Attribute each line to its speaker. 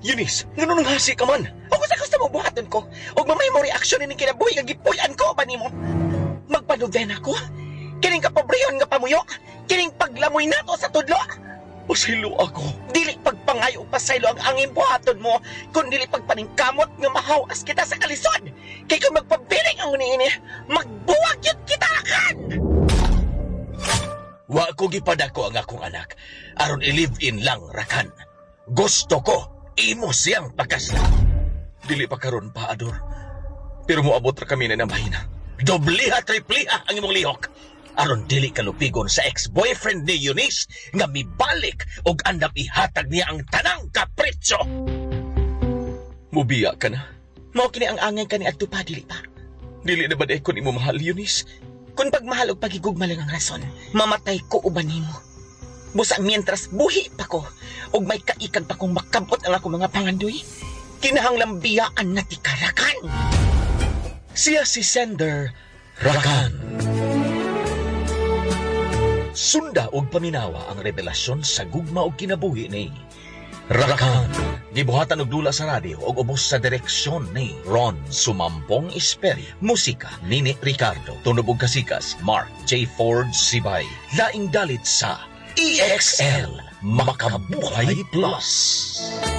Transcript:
Speaker 1: Eunice, ganun nga si ka man.
Speaker 2: O kung sa gusto mo buhaton ko, o mamay mo reaksyon ni kinabuhi kag gipuyan ko ba nimo? Magpanugden ako? Kining kapobrehon nga pamuyo? Kining paglamoy nato sa tudlo?
Speaker 1: Pasaylo ako.
Speaker 2: Dili pagpangayo pasaylo ang angin buhaton mo, kung dili pagpaningkamot nga mahawas kita sa kalisod. Kay kung magpabiling ang uniini, magbuwag yun kita kan!
Speaker 1: Wa ko gipadako ang akong anak, aron i-live-in lang, Rakan. Gusto ko, imo siyang pagkasla. Dili pa karon pa, Ador. Pero moabot ra kami na ng bahina. Dobliha, tripliha ang imong lihok. Aron dili kalupigon sa ex-boyfriend ni Eunice nga mibalik og andam ihatag niya ang tanang kapritsyo. Mubiya ka na.
Speaker 2: Mao kini ang angay ka ni adto pa, dili pa.
Speaker 1: Dili na ba dahil kung imo mahal, Eunice?
Speaker 2: Kung pagmahal og pagigugma lang ang rason, mamatay ko uban nimo. Busa mientras buhi pa ko, og may kaikan pa kong makabot ang ako mga pangandoy, kinahanglang biyaan na ti Rakan.
Speaker 1: Siya si Sender Rakan. Sunda og paminawa ang revelasyon sa gugma og kinabuhi ni Rakan. Gibuhatan og dula sa radyo og ubos sa direksyon ni Ron Sumampong Esperi. Musika Nini Ricardo. Tunog og kasikas Mark J. Ford Sibay. Laing dalit sa EXL Makabuhay Plus.